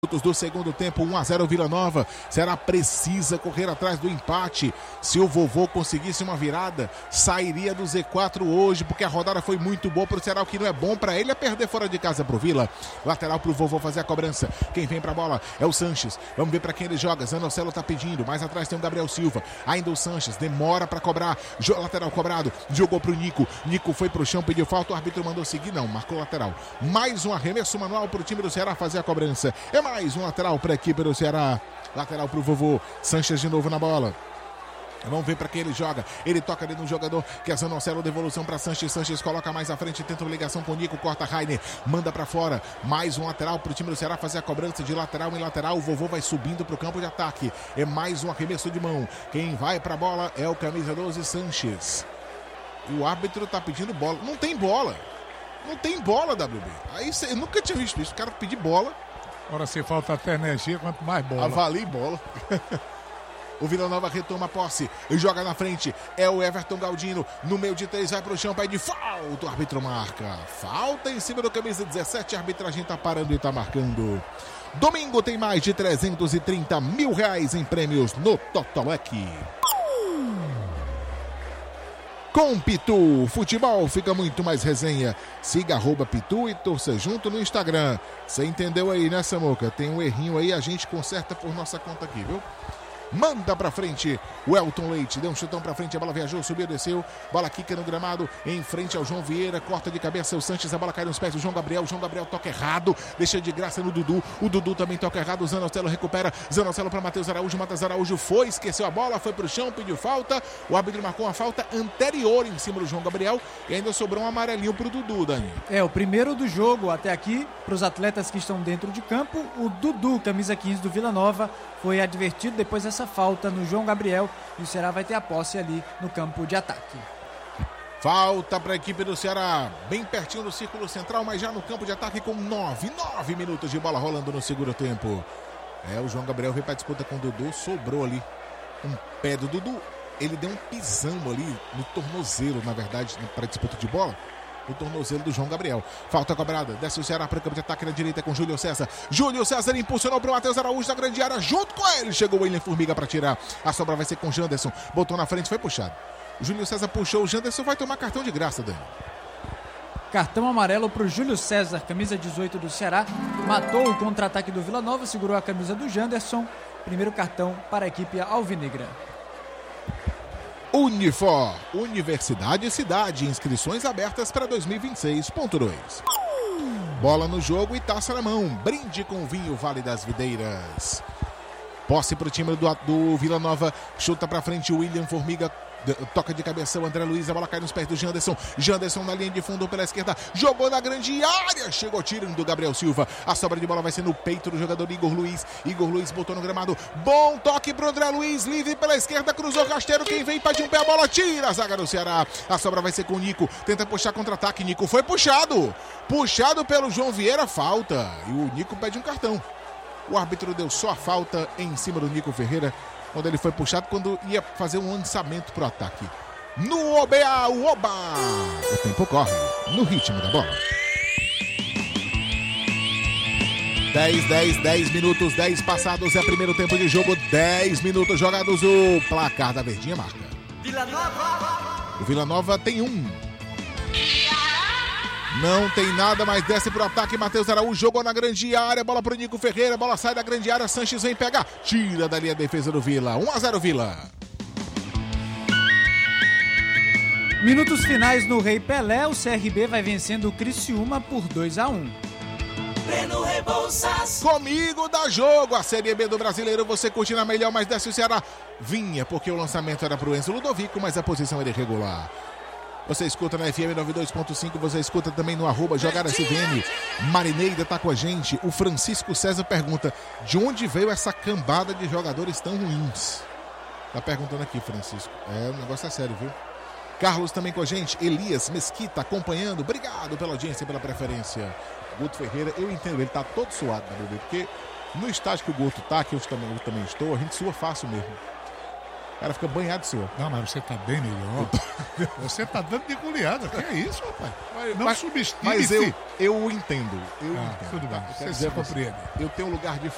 Do segundo tempo, 1-0 Vila Nova. Ceará precisa correr atrás do empate. Se o vovô conseguisse uma virada, sairia do Z4 hoje, porque a rodada foi muito boa pro Ceará. O que não é bom pra ele é perder fora de casa pro Vila. Lateral pro vovô fazer a cobrança. Quem vem pra bola é o Sanches. Vamos ver pra quem ele joga. Zanocelo tá pedindo. Mais atrás tem o Gabriel Silva. Ainda o Sanches demora pra cobrar. Lateral cobrado. Jogou pro Nico. Nico foi pro chão, pediu falta. O árbitro mandou seguir. Não, marcou lateral. Mais um arremesso manual pro time do Ceará fazer a cobrança. É mais um lateral para a equipe do Ceará. Lateral para o vovô. Sanches de novo na bola. Vamos ver para quem ele joga. Ele toca ali no jogador que é Zanocelo. Devolução para Sanches. Sanches coloca mais à frente. Tenta uma ligação com o Nico. Corta Rainer. Manda para fora. Mais um lateral para o time do Ceará fazer a cobrança de lateral em lateral. O vovô vai subindo para o campo de ataque. É mais um arremesso de mão. Quem vai para a bola é o camisa 12, Sanches. E o árbitro tá pedindo bola. Não tem bola. Não tem bola, WB. Aí eu nunca tinha visto isso. O cara pedir bola. Ora, se falta até energia, quanto mais bola. Avalie bola. O Vila Nova retoma a posse e joga na frente. É o Everton Galdino. No meio de 3, vai pro chão, pede falta. O árbitro marca. Falta em cima do camisa 17. A arbitragem tá parando e tá marcando. Domingo tem mais de 330 mil reais em prêmios no Totolec. Com Pitu, futebol fica muito mais resenha. Siga @Pitu e torça junto no Instagram. Você entendeu aí, né, Samuca? Tem um errinho aí, a gente conserta por nossa conta aqui, viu? Manda pra frente o Elton Leite, deu um chutão pra frente, a bola viajou, subiu, desceu, bola quica no gramado, em frente ao João Vieira, corta de cabeça o Sanches, a bola cai nos pés do João Gabriel toca errado, deixa de graça no Dudu, o Dudu também toca errado, o Zanocelo recupera, Zanocelo pra Matheus Araújo, Matheus Araújo foi, esqueceu a bola, foi pro chão, pediu falta, o árbitro marcou uma falta anterior em cima do João Gabriel e ainda sobrou um amarelinho pro Dudu, Dani. É, o primeiro do jogo até aqui, pros atletas que estão dentro de campo, o Dudu, camisa 15 do Vila Nova, foi advertido depois dessa falta no João Gabriel e o Ceará vai ter a posse ali no campo de ataque. Falta para a equipe do Ceará, bem pertinho do círculo central, mas já no campo de ataque com 9 minutos de bola rolando no segundo tempo. O João Gabriel veio para a disputa com o Dudu, sobrou ali um pé do Dudu. Ele deu um pisão ali no tornozelo, na verdade, para a disputa de bola. O tornozelo do João Gabriel. Falta cobrada. Desce o Ceará para o campo de ataque na direita com Júlio César. Júlio César impulsionou para o Matheus Araújo na grande área. Junto com ele chegou o William Formiga para tirar. A sobra vai ser com o Janderson. Botou na frente, foi puxado. O Júlio César puxou. O Janderson vai tomar cartão de graça, Dani. Cartão amarelo para o Júlio César, camisa 18 do Ceará. Matou o contra-ataque do Vila Nova. Segurou a camisa do Janderson. Primeiro cartão para a equipe alvinegra. Unifor, Universidade e Cidade, inscrições abertas para 2026.2. Bola no jogo e taça na mão, brinde com vinho Vale das Videiras. Posse para o time do Vila Nova, chuta para frente o William Formiga, toca de cabeça o André Luiz, a bola cai nos pés do Janderson. Janderson na linha de fundo pela esquerda, jogou na grande área, chegou tirando do Gabriel Silva. A sobra de bola vai ser no peito do jogador Igor Luiz. Igor Luiz botou no gramado, bom toque pro André Luiz, livre pela esquerda, cruzou rasteiro, quem vem pede um pé, a bola tira a zaga do Ceará. A sobra vai ser com o Nico, tenta puxar contra-ataque, Nico foi puxado pelo João Vieira, falta. E o Nico pede um cartão. O árbitro deu só a falta em cima do Nico Ferreira, quando ele foi puxado, quando ia fazer um lançamento pro ataque. No OBA, o Oba! O tempo corre, no ritmo da bola. 10 minutos, 10 passados, é primeiro tempo de jogo, 10 minutos jogados, o placar da Verdinha marca. Vila Nova! O Vila Nova tem 1. Não tem nada, mas desce pro ataque, Matheus Araújo jogou na grande área, bola pro Nico Ferreira, bola sai da grande área, Sanches vem pegar, tira dali a defesa do Vila, 1-0 Vila. Minutos finais no Rei Pelé, o CRB vai vencendo o Criciúma por 2-1. Breno Rebouças. Comigo dá jogo, a Série B do Brasileiro, você curte na melhor, mas desce o Ceará. Vinha, porque o lançamento era pro Enzo Ludovico, mas a posição era irregular. Você escuta na FM 92.5, você escuta também no @JogarSVM. Marineira tá com a gente. O Francisco César pergunta, de onde veio essa cambada de jogadores tão ruins? Tá perguntando aqui, Francisco. O negócio é sério, viu? Carlos também com a gente. Elias Mesquita acompanhando. Obrigado pela audiência e pela preferência. Guto Ferreira, eu entendo, ele tá todo suado, né, bebê? Porque no estágio que o Guto tá, que eu também estou, a gente sua fácil mesmo. O cara fica banhado de suor. Não, mas você tá bem melhor. Você tá dando de goleada. Que é isso, rapaz? Não subestime. Mas eu entendo. Tudo bem. Você compreende. Eu tenho um lugar de